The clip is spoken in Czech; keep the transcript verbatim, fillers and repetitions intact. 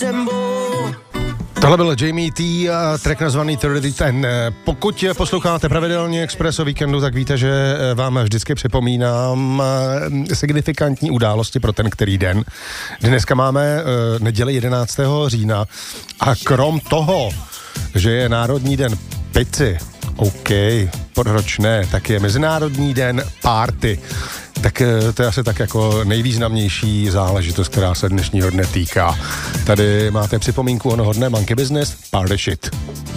Tohle byl Jamie T a track nazvaný třicet Ten. Pokud posloucháte pravidelně Express o víkendu, tak víte, že vám vždycky připomínám signifikantní události pro ten který den. Dneska máme neděli jedenáctého října a krom toho, že je Národní den pici, OK, proč ne, tak je Mezinárodní den party. Tak to je asi tak jako nejvýznamnější záležitost, která se dnešního dne týká. Tady máte připomínku onoho dne Monkey Business, Party Shit.